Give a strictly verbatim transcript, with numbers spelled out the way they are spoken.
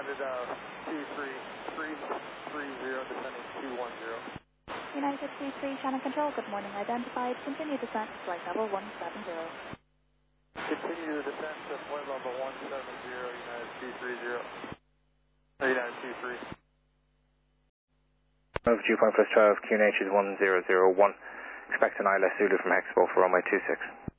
United uh, two three three three zero, descending two one zero. United two three, Shannon Control, good morning, identified, continue descent to flight level one seven zero. Continue the descent to flight level one seven zero, United two three zero. United two three. Over Dew Point plus twelve, Q N H is one zero zero one. Expect an I L S Zulu from Hexpol for runway two six.